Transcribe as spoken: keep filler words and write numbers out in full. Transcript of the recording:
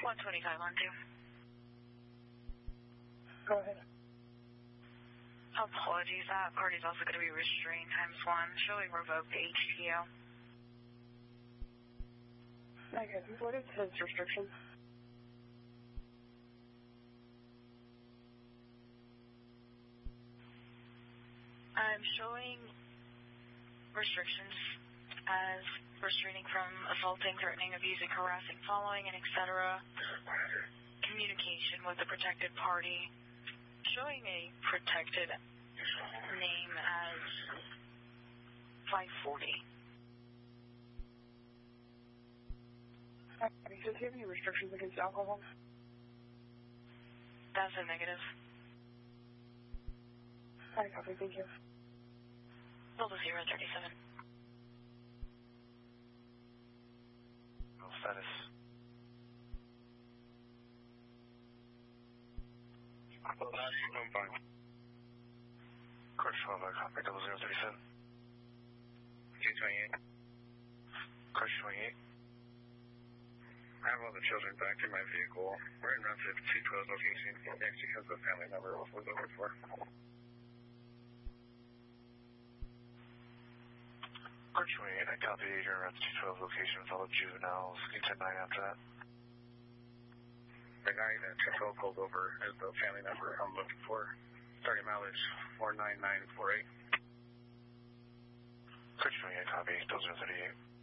one twenty-five on two. Go ahead. Apologies, that party's also going to be restrained times one, showing revoked H T O. Okay, what is his restriction? I'm showing restrictions as restraining from assaulting, threatening, abusing, harassing, following, and et cetera. Communication with the protected party. Showing a protected name as five forty. Okay, does he have any restrictions against alcohol? That's a negative. Alright, copy, thank you. Delta zero thirty-seven. No status. I'm fine. Crush twelve, I copy, double zero thirty-seven. two twenty-eight. Crush twenty-eight. I have all the children back in my vehicle. We're in route to the two twelve location. Next because the family number was looking for. Crush twenty-eight, I copy, you're in route to two twelve location with all the juveniles. Can you ten nine after that? The guy that two twelve pulled over is the family number I'm looking for. Starting mileage four nine nine four eight. Crush twenty-eight, copy, double zero thirty-eight.